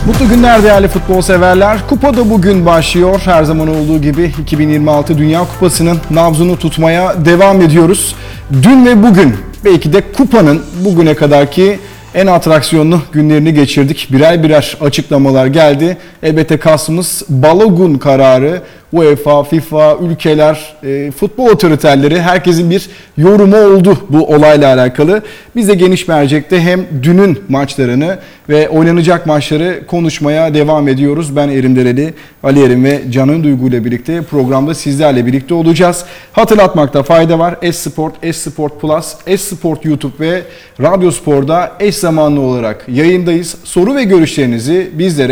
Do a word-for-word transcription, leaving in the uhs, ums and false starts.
Mutlu günler değerli futbol severler. Kupa da bugün başlıyor. Her zaman olduğu gibi iki bin yirmi altı Dünya Kupası'nın nabzını tutmaya devam ediyoruz. Dün ve bugün belki de kupanın bugüne kadarki en atraksiyonlu günlerini geçirdik. Birer birer açıklamalar geldi. Elbette kastımız Balogun kararı. UEFA, FIFA, ülkeler, e, futbol otoriterleri, herkesin bir yorumu oldu bu olayla alakalı. Biz de geniş mercekte hem dünün maçlarını ve oynanacak maçları konuşmaya devam ediyoruz. Ben Erim Dereli, Ali Erim ve Can Duygu ile birlikte programda sizlerle birlikte olacağız. Hatırlatmakta fayda var. S-Sport, S-Sport Plus, S-Sport YouTube ve Radyo Spor'da eş zamanlı olarak yayındayız. Soru ve görüşlerinizi bizlere